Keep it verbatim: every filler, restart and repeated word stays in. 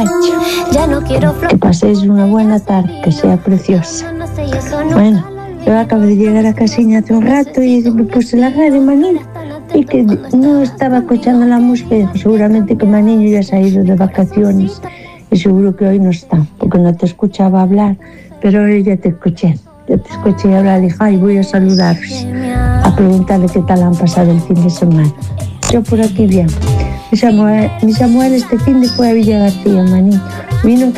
Ya no quiero flores. Que paséis una buena tarde, que sea preciosa. Bueno, yo acabo de llegar a casilla hace un rato y me puse la radio, Maniño, y que no estaba escuchando la música y digo, seguramente que Maniño ya se ha ido de vacaciones y seguro que hoy no está, porque no te escuchaba hablar, pero hoy ya te escuché, ya te escuché hablar y dije, ay, voy a saludaros, a preguntarle qué tal han pasado el fin de semana. Yo por aquí bien. Mi Samuel, mi Samuel este fin de fue a Villa García, Maniño. Vino